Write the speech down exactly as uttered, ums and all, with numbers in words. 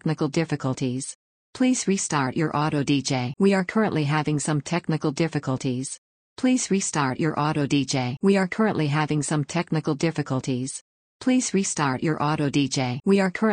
technical difficulties. Please restart your auto D J. We are currently having some technical difficulties. Please restart your auto D J. We are currently having some technical difficulties. Please restart your auto D J. We are currently